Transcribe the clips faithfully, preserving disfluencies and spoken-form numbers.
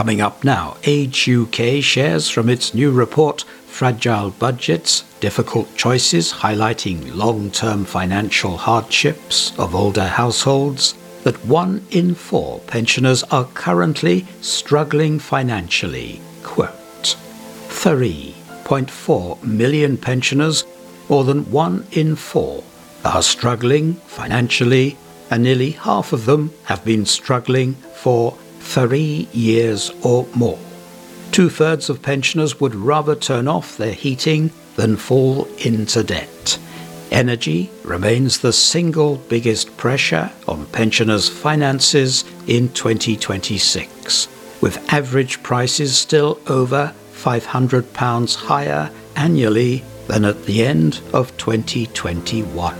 Coming up now, Age U K shares from its new report, Fragile Budgets, Difficult Choices, highlighting long-term financial hardships of older households, that one in four pensioners are currently struggling financially. Quote, three point four million pensioners, more than one in four, are struggling financially, and nearly half of them have been struggling for three years or more. Two-thirds of pensioners would rather turn off their heating than fall into debt. Energy remains the single biggest pressure on pensioners' finances in twenty twenty-six, with average prices still over five hundred pounds higher annually than at the end of twenty twenty-one.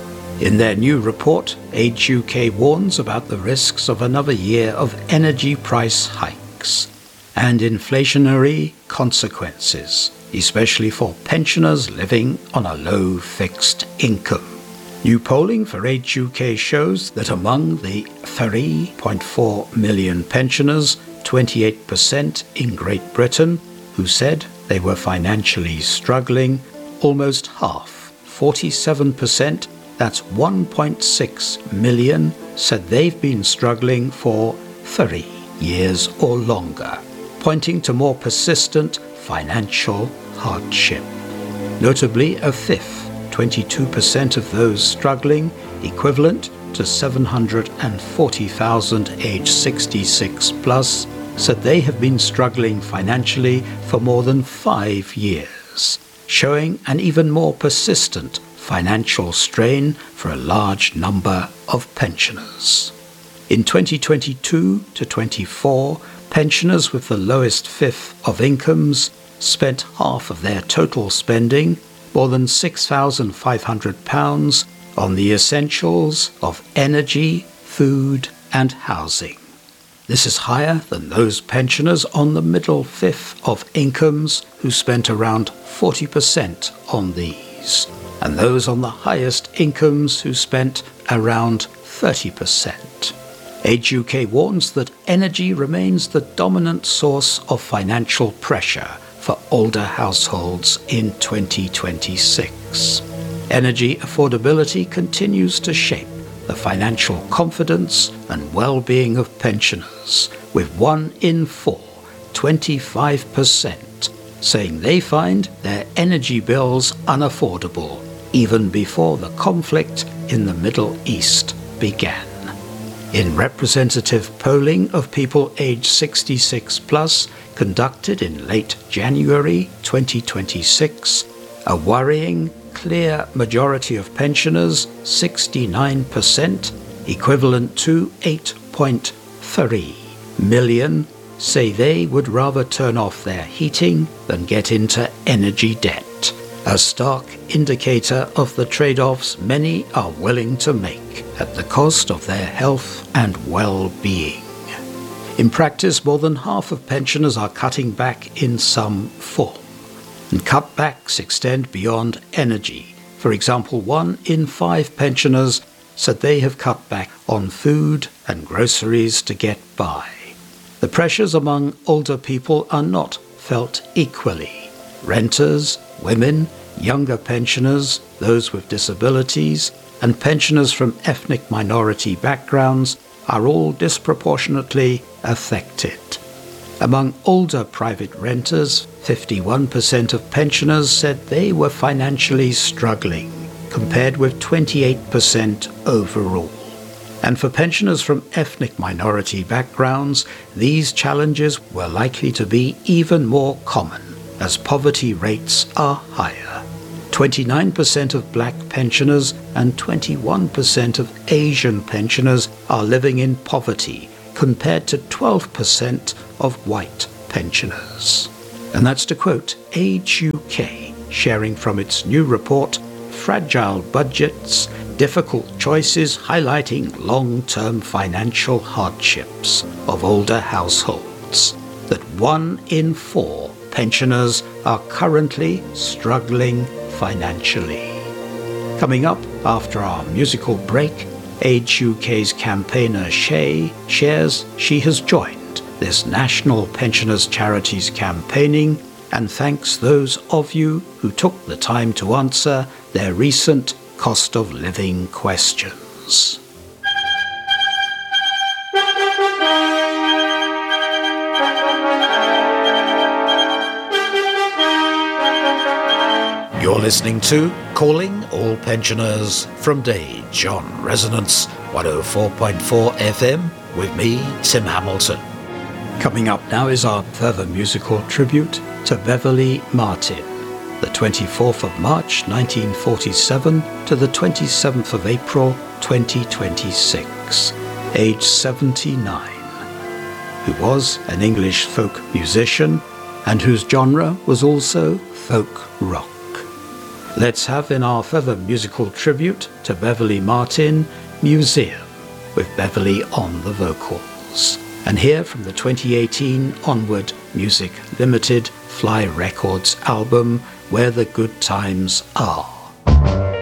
In their new report, Age U K warns about the risks of another year of energy price hikes and inflationary consequences, especially for pensioners living on a low fixed income. New polling for Age U K shows that among the three point four million pensioners, twenty-eight percent in Great Britain, who said they were financially struggling, almost half, forty-seven percent, that's one point six million, said they've been struggling for three years or longer, pointing to more persistent financial hardship. Notably, a fifth, twenty-two percent of those struggling, equivalent to seven hundred forty thousand age sixty-six plus, said they have been struggling financially for more than five years, showing an even more persistent financial strain for a large number of pensioners. In twenty twenty-two to twenty-four, pensioners with the lowest fifth of incomes spent half of their total spending, more than six thousand five hundred pounds, on the essentials of energy, food and housing. This is higher than those pensioners on the middle fifth of incomes who spent around forty percent on these, and those on the highest incomes who spent around thirty percent. Age U K warns that energy remains the dominant source of financial pressure for older households in twenty twenty-six. Energy affordability continues to shape the financial confidence and well-being of pensioners, with one in four, twenty-five percent, saying they find their energy bills unaffordable even before the conflict in the Middle East began. In representative polling of people aged sixty-six plus, conducted in late January twenty twenty-six, a worrying, clear majority of pensioners, sixty-nine percent, equivalent to eight point three million, say they would rather turn off their heating than get into energy debt, a stark indicator of the trade-offs many are willing to make at the cost of their health and well-being. In practice, more than half of pensioners are cutting back in some form, and cutbacks extend beyond energy. For example, one in five pensioners said they have cut back on food and groceries to get by. The pressures among older people are not felt equally. Renters, women, younger pensioners, those with disabilities, and pensioners from ethnic minority backgrounds are all disproportionately affected. Among older private renters, fifty-one percent of pensioners said they were financially struggling, compared with twenty-eight percent overall. And for pensioners from ethnic minority backgrounds, these challenges were likely to be even more common, as poverty rates are higher. twenty-nine percent of black pensioners and twenty-one percent of Asian pensioners are living in poverty, compared to twelve percent of white pensioners. And that's to quote Age U K, sharing from its new report, Fragile Budgets, Difficult Choices, highlighting long-term financial hardships of older households, that one in four pensioners are currently struggling financially. Coming up after our musical break, Age U K's campaigner Shay shares she has joined this National Pensioners Charities campaigning, and thanks those of you who took the time to answer their recent cost of living questions. You're listening to Calling All Pensioners from Dage on Resonance one oh four point four F M with me, Tim Hamilton. Coming up now is our further musical tribute to Beverly Martin, the twenty-fourth of March nineteen forty-seven to the twenty-seventh of April twenty twenty-six, age seventy-nine, who was an English folk musician and whose genre was also folk rock. Let's have in our further musical tribute to Beverly Martin, Museum, with Beverly on the vocals. And here from the twenty eighteen Onward Music Limited Fly Records album, Where the Good Times Are.